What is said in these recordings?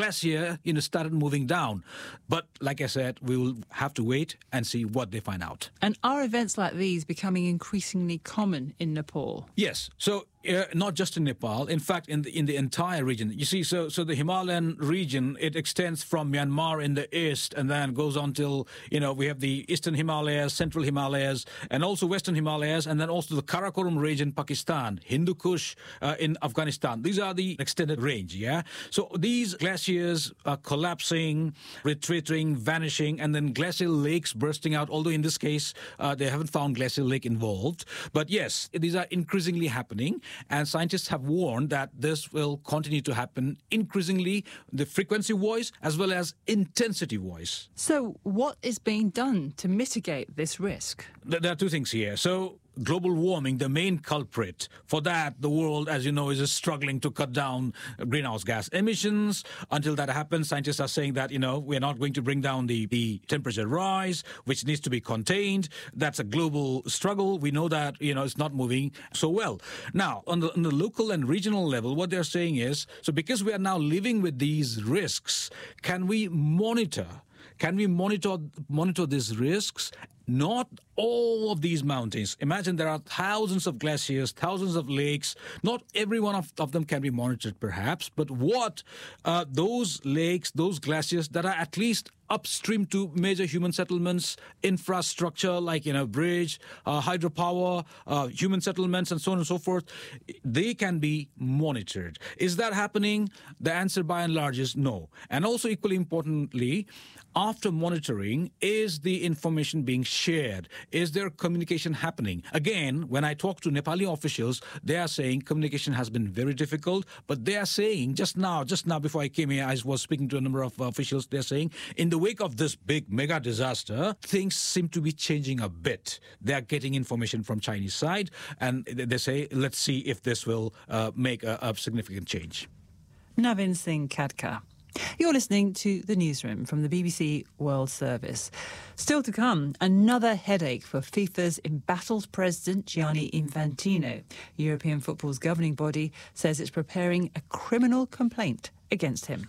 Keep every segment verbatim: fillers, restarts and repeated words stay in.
glacier, you know, started moving down. But like I said, we will have to wait and see what they find out. And are events like these becoming increasingly common in Nepal? Yes. So uh, not just in Nepal, in fact, in the in the entire region. You see, so so the Himalayan region, it extends from Myanmar in the east and then goes on till, you know, we have the eastern Himalayas, central Himalayas, and also western Himalayas, and then also the Karakoram region, Pakistan, Hindu Kush uh, in Afghanistan. These are the extended range, yeah? So these glaciers are collapsing, retreating, vanishing, and then glacial lakes bursting out, although in this case, uh, they haven't found glacial lake involved. But yes, these are increasingly happening. And scientists have warned that this will continue to happen increasingly, the frequency-wise as well as intensity-wise. So what is being done to mitigate this risk? There are two things here. So global warming, the main culprit. For that, the world, as you know, is struggling to cut down greenhouse gas emissions. Until that happens, scientists are saying that, you know, we're not going to bring down the, the temperature rise, which needs to be contained. That's a global struggle. We know that, you know, it's not moving so well. Now, on the, on the local and regional level, what they're saying is, so because we are now living with these risks, can we monitor Can we monitor monitor these risks? Not all of these mountains. Imagine there are thousands of glaciers, thousands of lakes. Not every one of, of them can be monitored, perhaps. But what uh, those lakes, those glaciers that are at least upstream to major human settlements, infrastructure like, you know, bridge, uh, hydropower, uh, human settlements, and so on and so forth, they can be monitored. Is that happening? The answer by and large is no. And also equally importantly, after monitoring, is the information being shared? Is there communication happening? Again, when I talk to Nepali officials, they are saying communication has been very difficult, but they are saying just now, just now before I came here, I was speaking to a number of officials, they're saying in the wake of this big mega disaster, things seem to be changing a bit. They are getting information from Chinese side, and they say, let's see if this will uh, make a, a significant change. Navin Singh Khadka. You're listening to The Newsroom from the B B C World Service. Still to come, another headache for FIFA's embattled president Gianni Infantino. European football's governing body says it's preparing a criminal complaint against him.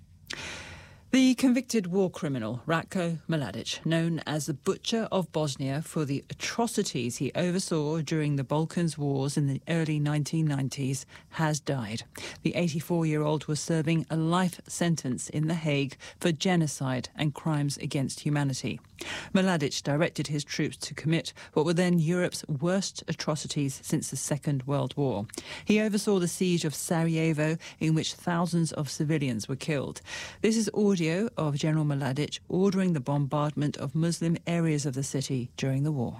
The convicted war criminal, Ratko Mladic, known as the Butcher of Bosnia for the atrocities he oversaw during the Balkans Wars in the early nineteen nineties, has died. The eighty-four-year-old was serving a life sentence in The Hague for genocide and crimes against humanity. Mladic directed his troops to commit what were then Europe's worst atrocities since the Second World War. He oversaw the siege of Sarajevo, in which thousands of civilians were killed. This is audio of General Mladic ordering the bombardment of Muslim areas of the city during the war.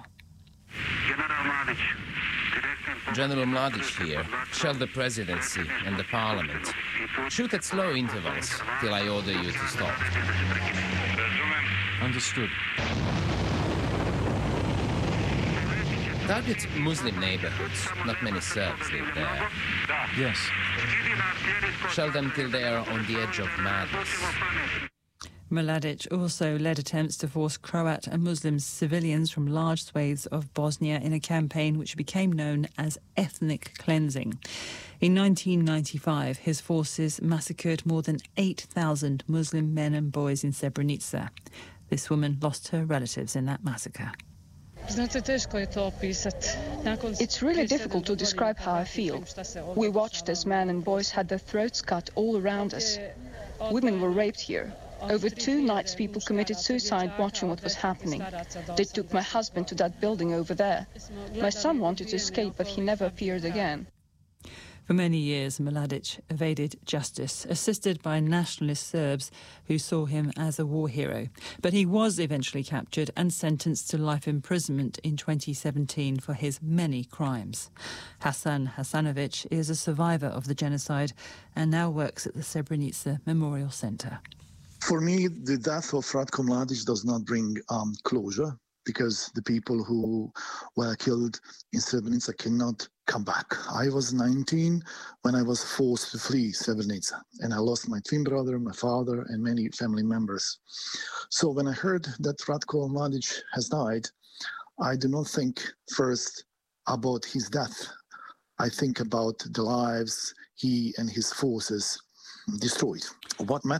General Mladic here. Shall the presidency and the parliament shoot at slow intervals till I order you to stop. Understood. Target Muslim neighborhoods. Not many Serbs live there. Yes. Shell them till they are on the edge of madness. Mladic also led attempts to force Croat and Muslim civilians from large swathes of Bosnia in a campaign which became known as ethnic cleansing. In nineteen ninety-five, his forces massacred more than eight thousand Muslim men and boys in Srebrenica. This woman lost her relatives in that massacre. It's really difficult to describe how I feel. We watched as men and boys had their throats cut all around us. Women were raped here. Over two nights people committed suicide watching what was happening. They took my husband to that building over there. My son wanted to escape, but he never appeared again. For many years, Mladic evaded justice, assisted by nationalist Serbs who saw him as a war hero. But he was eventually captured and sentenced to life imprisonment in twenty seventeen for his many crimes. Hassan Hassanovic is a survivor of the genocide and now works at the Srebrenica Memorial Centre. For me, the death of Ratko Mladic does not bring um, closure, because the people who were killed in Srebrenica cannot come back. I was nineteen when I was forced to flee Srebrenica, and I lost my twin brother, my father, and many family members. So when I heard that Ratko Mladic has died, I do not think first about his death. I think about the lives he and his forces destroyed. What matters